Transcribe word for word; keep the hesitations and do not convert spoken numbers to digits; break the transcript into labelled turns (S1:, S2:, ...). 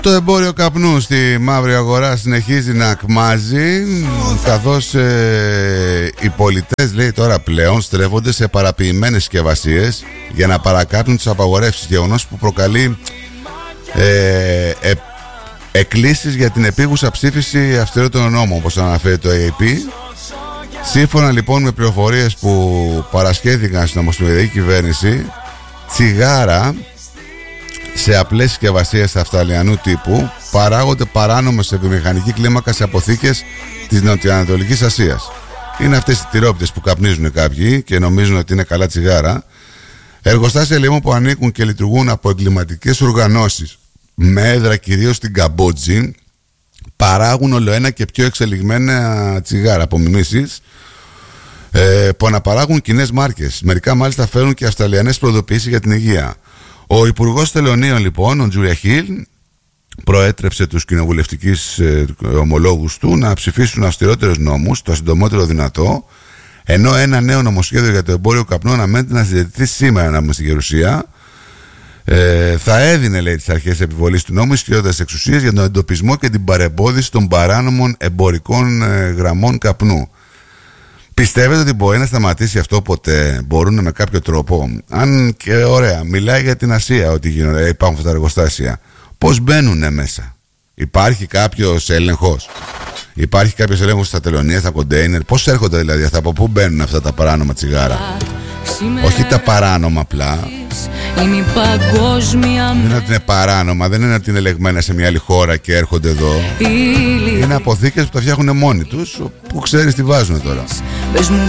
S1: Το εμπόριο καπνού στη μαύρη αγορά συνεχίζει να ακμάζει, καθώς ε, οι πολιτές, λέει, τώρα πλέον στρέφονται σε παραποιημένες συσκευασίες για να παρακάπτουν τις απαγορεύσεις, γεγονός που προκαλεί ε, ε, εκκλήσεις για την επίγουσα ψήφιση αυστηρότερων νόμων, όπως αναφέρει το έι έι πι. Σύμφωνα λοιπόν με πληροφορίες που παρασχέθηκαν στην ομοσπονδιακή κυβέρνηση, τσιγάρα σε απλές συσκευασίες αυταλιανού τύπου παράγονται παράνομα σε βιομηχανική κλίμακα σε αποθήκες της Νοτιοανατολικής Ασίας. Είναι αυτές οι τυρόπιτες που καπνίζουν κάποιοι και νομίζουν ότι είναι καλά τσιγάρα. Εργοστάσια λοιπόν που ανήκουν και λειτουργούν από εγκληματικές οργανώσεις με έδρα κυρίως στην Καμπότζη παράγουν ολοένα και πιο εξελιγμένα τσιγάρα από μιμήσεις ε, που αναπαράγουν κοινές μάρκες. Μερικά μάλιστα φέρουν και αυστραλιανές προειδοποιήσεις για την υγεία. Ο Υπουργός Τελωνίων λοιπόν, ο Τζούλια Χιλ, προέτρεψε τους κοινοβουλευτικούς ε, ομολόγους του να ψηφίσουν αυστηρότερους νόμους το συντομότερο δυνατό, ενώ ένα νέο νομοσχέδιο για το εμπόριο καπνού αναμένεται να συζητηθεί σήμερα ανάμεσα στη Γερουσία. Ε, θα έδινε, λέει, τις αρχές επιβολής του νόμου ισχυρότερες εξουσίες για τον εντοπισμό και την παρεμπόδιση των παράνομων εμπορικών ε, γραμμών καπνού. Πιστεύετε ότι μπορεί να σταματήσει αυτό ποτέ? Μπορούν με κάποιο τρόπο? Αν και ωραία, μιλάει για την Ασία ότι γίνονται, υπάρχουν αυτά τα εργοστάσια. Πώς μπαίνουνε μέσα? Υπάρχει κάποιος έλεγχος? Υπάρχει κάποιος έλεγχος στα τελωνία, στα κοντέινερ? Πώς έρχονται δηλαδή αυτά? Από πού μπαίνουν αυτά τα παράνομα τσιγάρα? Όχι τα παράνομα απλά. Είναι παγκόσμια... Δεν είναι ότι είναι παράνομα, δεν είναι ότι είναι ελεγμένα σε μια άλλη χώρα και έρχονται εδώ. Είναι αποθήκες που τα φτιάχνουν μόνοι τους, που ξέρεις τι βάζουν τώρα.
S2: Πες μου